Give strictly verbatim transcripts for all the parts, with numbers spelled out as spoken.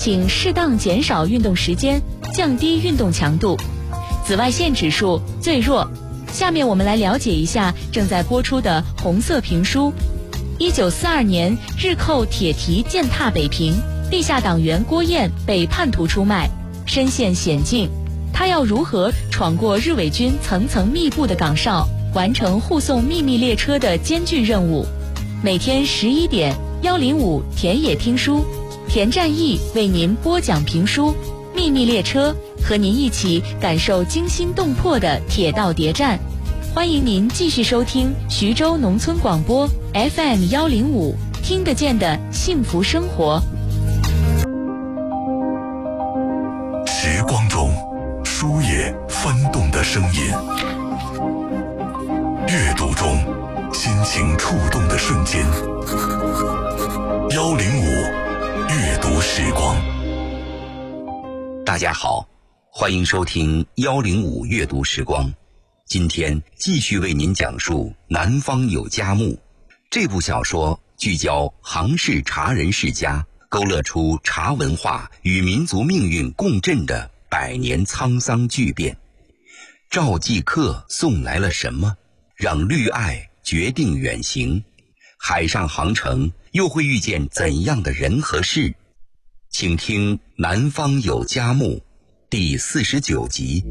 请适当减少运动时间，降低运动强度。紫外线指数最弱。下面我们来了解一下正在播出的红色评书。一九四二年，日寇铁蹄践踏北平，地下党员郭燕被叛徒出卖，身陷险境。他要如何闯过日伪军层层密布的岗哨，完成护送秘密列车的艰巨任务？每天十一点，幺零五田野听书，田占义为您播讲评书《秘密列车》，和您一起感受惊心动魄的铁道谍战。欢迎您继续收听徐州农村广播 F M 幺零五，听得见的幸福生活。 时光中书页翻动的声音，阅读中心情触动的瞬间。幺零五阅读时光。 大家好，欢迎收听幺零五阅读时光。今天继续为您讲述《南方有佳木》这部小说，聚焦杭氏茶人世家，勾勒出茶文化与民族命运共振的百年沧桑巨变。赵继克送来了什么，让绿爱决定远行？海上航程又会遇见怎样的人和事？请听《南方有佳木》第四十九集。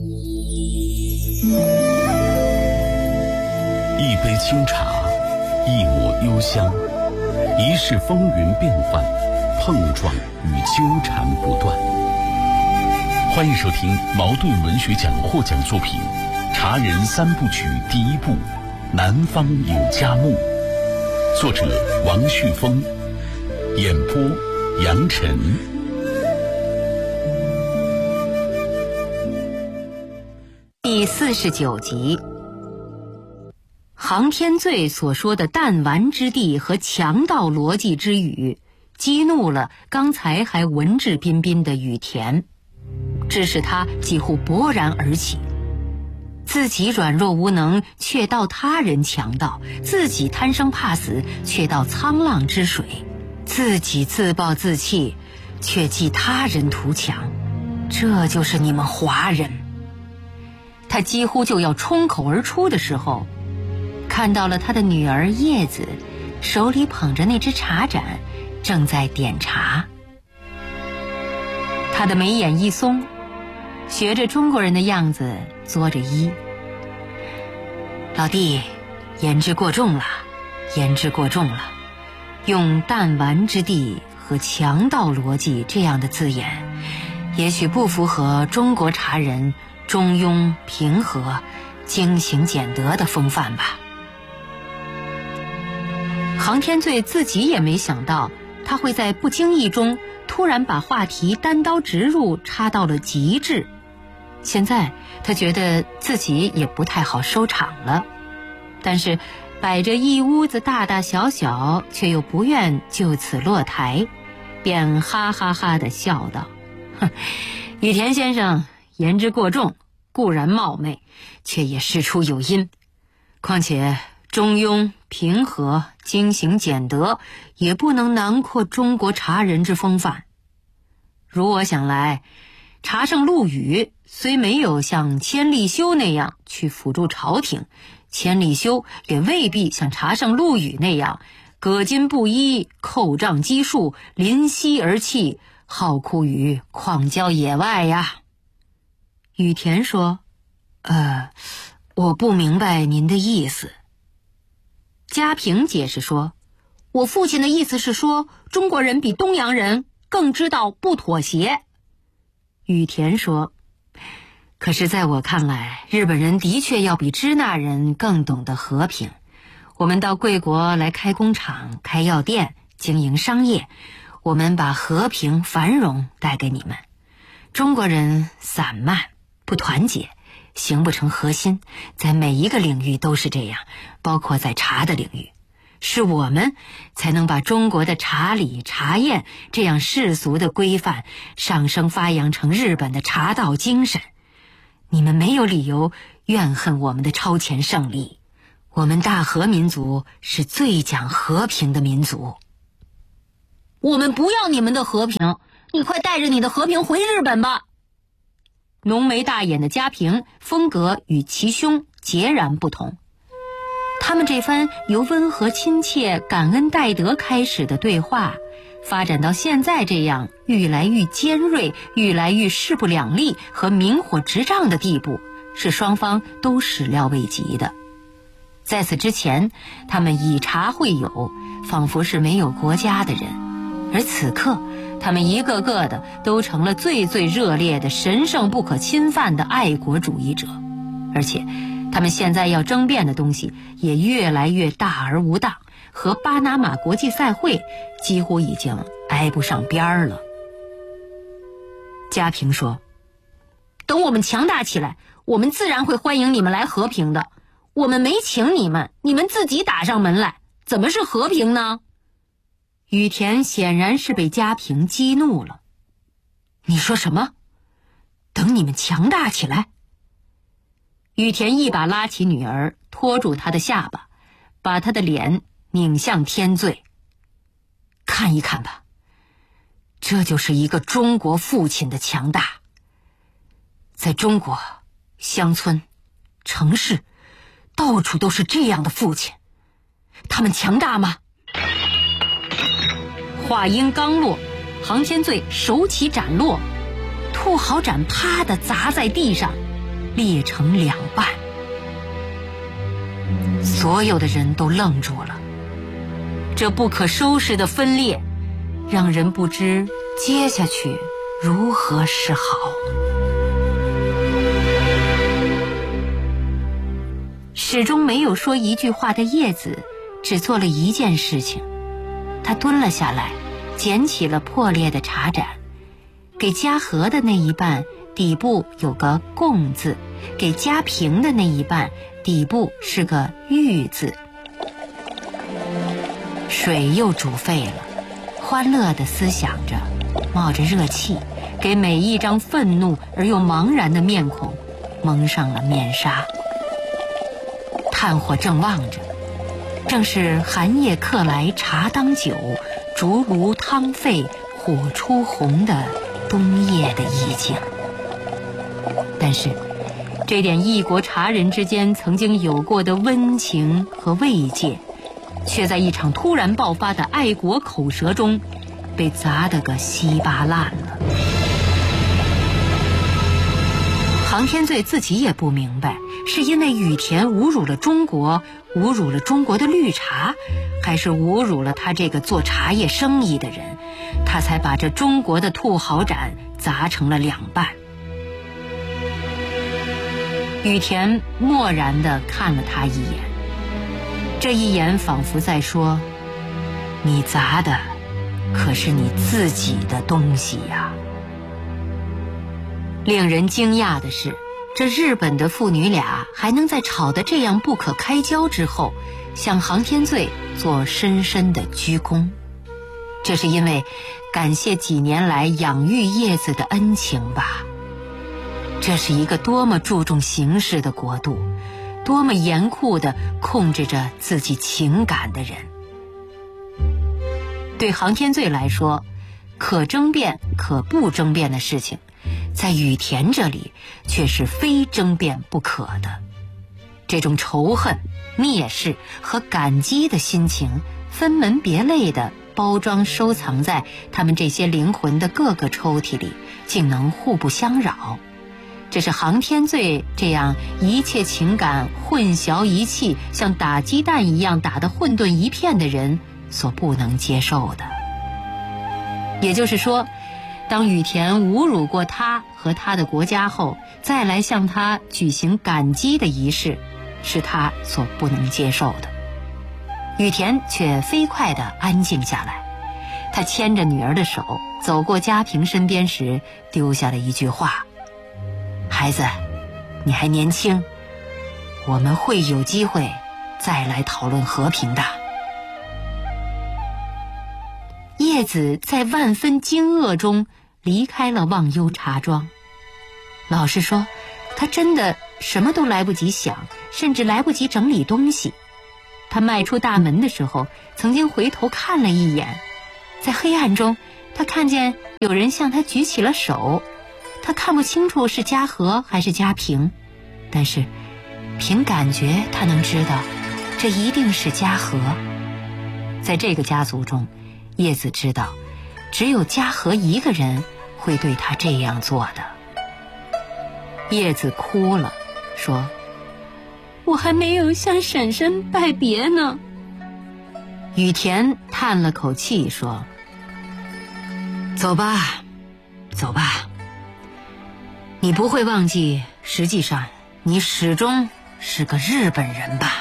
一杯清茶，一抹幽香，一世风云变幻，碰撞与纠缠不断。欢迎收听茅盾文学奖获奖作品《茶人三部曲》第一部《南方有佳木》，作者王旭峰，演播杨晨。 第四十九集。杭天罪所说的弹丸之地和强盗逻辑之语，激怒了刚才还文质彬彬的羽田，致使他几乎勃然而起。自己软弱无能，却道他人强盗；自己贪生怕死，却道沧浪之水；自己自暴自弃，却记他人图强。这就是你们华人。他几乎就要冲口而出的时候，看到了他的女儿叶子手里捧着那只茶盏，正在点茶。他的眉眼一松，学着中国人的样子作着揖：“老弟，言之过重了，言之过重了。用弹丸之地和强盗逻辑这样的字眼，也许不符合中国茶人中庸平和、精行俭德的风范吧。”杭天罪自己也没想到，他会在不经意中突然把话题单刀直入插到了极致。现在他觉得自己也不太好收场了，但是摆着一屋子大大小小，却又不愿就此落台，便哈哈哈地笑道：“哼，羽田先生言之过重，固然冒昧，却也事出有因。况且中庸平和、精行俭德，也不能囊括中国茶人之风范。如我想来，茶圣陆羽虽没有像千利休那样去辅助朝廷，千利休也未必像茶圣陆羽那样葛巾布衣、扣杖击树、临溪而泣，好哭于旷郊野外呀。”羽田说：“呃，我不明白您的意思。”嘉平解释说：“我父亲的意思是说，中国人比东洋人更知道不妥协。”羽田说：“可是在我看来，日本人的确要比支那人更懂得和平。我们到贵国来开工厂、开药店、经营商业，我们把和平、繁荣带给你们。中国人散漫、不团结，形不成核心，在每一个领域都是这样，包括在茶的领域。是我们才能把中国的茶礼、茶宴这样世俗的规范上升发扬成日本的茶道精神。你们没有理由怨恨我们的超前胜利。我们大和民族是最讲和平的民族。”“我们不要你们的和平， 你快带着你的和平回日本吧。浓眉大眼的家平风格与其兄截然不同，他们这番由温和亲切、感恩戴德开始的对话，发展到现在这样愈来愈尖锐、愈来愈势不两立和明火执仗的地步，是双方都始料未及的。在此之前，他们以茶会友，仿佛是没有国家的人，而此刻他们一个个的都成了最最热烈的神圣不可侵犯的爱国主义者，而且他们现在要争辩的东西也越来越大而无当，和巴拿马国际赛会几乎已经挨不上边儿了。家平说，等我们强大起来，我们自然会欢迎你们来和平的。我们没请你们，你们自己打上门来，怎么是和平呢？羽田显然是被家平激怒了。你说什么？等你们强大起来？羽田一把拉起女儿，拖住她的下巴，把她的脸拧向天罪。看一看吧，这就是一个中国父亲的强大。在中国，乡村、城市，到处都是这样的父亲。他们强大吗？话音刚落，航天罪手起斩落，兔毫斩啪地砸在地上，裂成两半。所有的人都愣住了，这不可收拾的分裂，让人不知接下去如何是好。始终没有说一句话的叶子，只做了一件事情。他蹲了下来，捡起了破裂的茶盏，给家和的那一半底部有个共字，给家平的那一半底部是个玉字。水又煮沸了，欢乐地思想着，冒着热气，给每一张愤怒而又茫然的面孔蒙上了面纱。炭火正旺着，正是寒夜客来茶当酒，竹炉汤沸火出红的冬夜的意境。但是这点异国茶人之间曾经有过的温情和慰藉，却在一场突然爆发的爱国口舌中被砸得个稀巴烂了。航天罪自己也不明白，是因为羽田侮辱了中国，侮辱了中国的绿茶，还是侮辱了他这个做茶叶生意的人，他才把这中国的兔毫盏砸成了两半。羽田漠然地看了他一眼，这一眼仿佛在说，你砸的可是你自己的东西呀。令人惊讶的是，这日本的父女俩还能在吵得这样不可开交之后，向航天罪做深深的鞠躬。这是因为感谢几年来养育叶子的恩情吧。这是一个多么注重形式的国度，多么严酷地控制着自己情感的人。对航天罪来说，可争辩可不争辩的事情，在羽田这里却是非争辩不可的。这种仇恨、蔑视和感激的心情分门别类地包装收藏在他们这些灵魂的各个抽屉里，竟能互不相扰。这是航天罪这样一切情感混淆一气，像打鸡蛋一样打得混沌一片的人所不能接受的。也就是说，当羽田侮辱过他和他的国家后，再来向他举行感激的仪式，是他所不能接受的。羽田却飞快地安静下来，他牵着女儿的手走过家平身边时，丢下了一句话：孩子，你还年轻，我们会有机会再来讨论和平的。叶子在万分惊愕中离开了忘忧茶庄。老实说，他真的什么都来不及想，甚至来不及整理东西。他迈出大门的时候，曾经回头看了一眼，在黑暗中他看见有人向他举起了手，他看不清楚是嘉禾还是嘉平，但是凭感觉他能知道这一定是嘉禾。在这个家族中，叶子知道只有嘉禾一个人会对他这样做的。叶子哭了，说：我还没有向婶婶拜别呢。雨田叹了口气说：走吧，走吧，你不会忘记，实际上你始终是个日本人吧。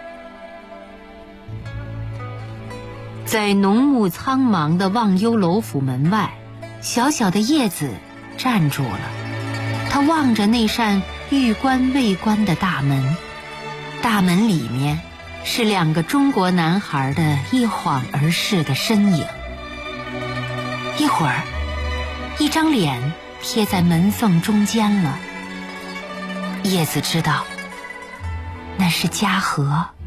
在浓雾苍茫的忘忧楼府门外，小小的叶子站住了，他望着那扇欲关未关的大门，大门里面是两个中国男孩的一晃而逝的身影。一会儿，一张脸贴在门缝中间了。叶子知道，那是嘉禾。